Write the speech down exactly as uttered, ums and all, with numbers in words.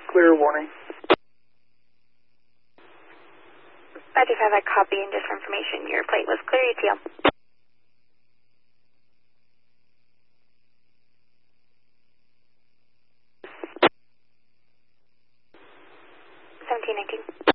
clear warning. I just have a copy and just for information. Your plate was clear, E T L. seventeen nineteen.